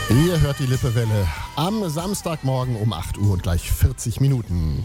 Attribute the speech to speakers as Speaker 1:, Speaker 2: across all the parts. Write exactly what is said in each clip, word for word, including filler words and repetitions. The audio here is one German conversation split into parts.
Speaker 1: Ihr hört die Lippewelle am Samstagmorgen um acht Uhr und gleich vierzig Minuten.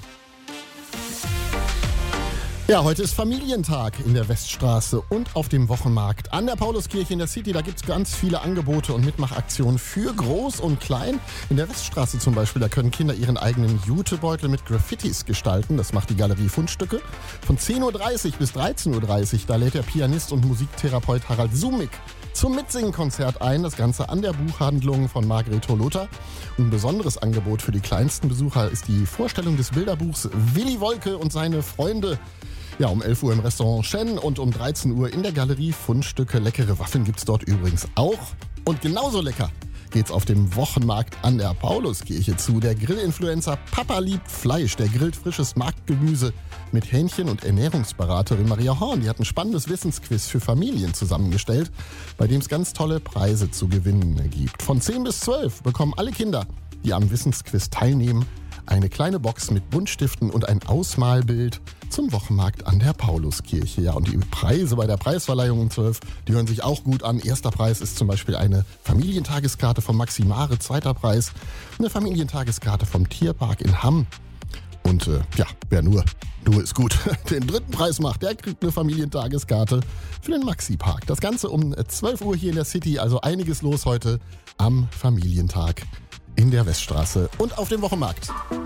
Speaker 1: Ja, heute ist Familientag in der Weststraße und auf dem Wochenmarkt an der Pauluskirche in der City. Da gibt es ganz viele Angebote und Mitmachaktionen für Groß und Klein. In der Weststraße zum Beispiel, da können Kinder ihren eigenen Jutebeutel mit Graffitis gestalten. Das macht die Galerie Fundstücke. Von zehn Uhr dreißig bis dreizehn Uhr dreißig, da lädt der Pianist und Musiktherapeut Harald Sumik zum Mitsingen-Konzert ein. Das Ganze an der Buchhandlung von Margret Holota. Und ein besonderes Angebot für die kleinsten Besucher ist die Vorstellung des Bilderbuchs Willy Wolke und seine Freunde. Ja, um elf Uhr im Restaurant Shen und um dreizehn Uhr in der Galerie Fundstücke. Leckere Waffeln gibt's dort übrigens auch. Und genauso lecker geht's auf dem Wochenmarkt an der Pauluskirche zu. Der Grillinfluencer Papa liebt Fleisch. Der grillt frisches Marktgemüse mit Hähnchen und Ernährungsberaterin Maria Horn. Die hat ein spannendes Wissensquiz für Familien zusammengestellt, bei dem es ganz tolle Preise zu gewinnen gibt. Von zehn bis zwölf bekommen alle Kinder, die am Wissensquiz teilnehmen, eine kleine Box mit Buntstiften und ein Ausmalbild zum Wochenmarkt an der Pauluskirche. Ja, und die Preise bei der Preisverleihung um zwölf, die hören sich auch gut an. Erster Preis ist zum Beispiel eine Familientageskarte vom Maximare. Zweiter Preis eine Familientageskarte vom Tierpark in Hamm. Und äh, ja, wer nur, nur ist gut, den dritten Preis macht, der kriegt eine Familientageskarte für den Maxi-Park. Das Ganze um zwölf Uhr hier in der City, also einiges los heute am Familientag in der Weststraße und auf dem Wochenmarkt.